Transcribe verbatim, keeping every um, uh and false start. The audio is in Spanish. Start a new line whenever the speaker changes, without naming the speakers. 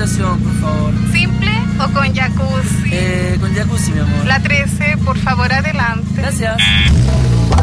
habitación, por favor.
¿Simple o con jacuzzi?
Eh, con jacuzzi, mi amor.
La trece, por favor, adelante.
Gracias.